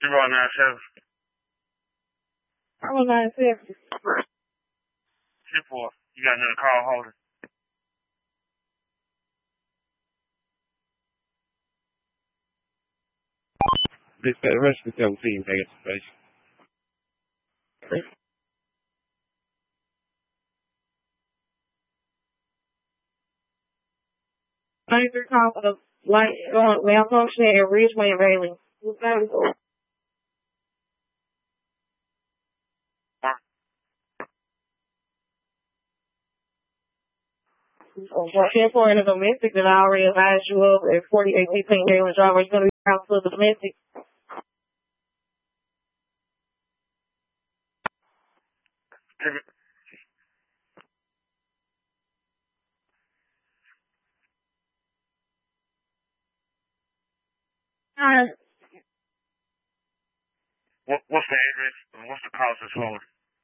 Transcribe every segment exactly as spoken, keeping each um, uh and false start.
Zero nine seven. Zero nine seven. Ten four. You got another call holder. This the rest of the seventeen take station. ninety-three call for the light going malfunctioning in Ridgeway and Bailey. ten four in the domestic that I already advised you of at forty-eight fifteen Galen Drive. It's going to be out to the domestic. Alright. What, what's the address? What's the cost of phone?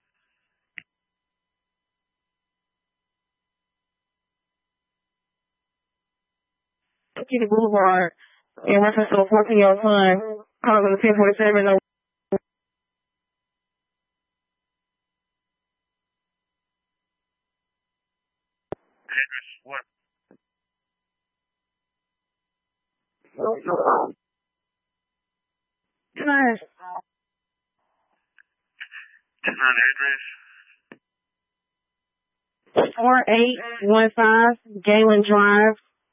Kitty Boulevard in reference to a fourteen year old son calling the ten forty-seven. No. Address what? Can I ask? Confirm the address. four eight one five Galen Drive.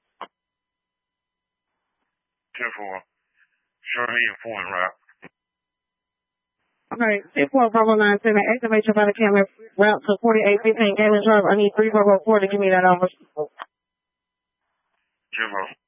ten four. Show me your point, route. Okay, ten four Bravo nine seven. Activate your body camera route to forty-eight fifteen Galen Drive. I need three Bravo four to give me that number. ten four.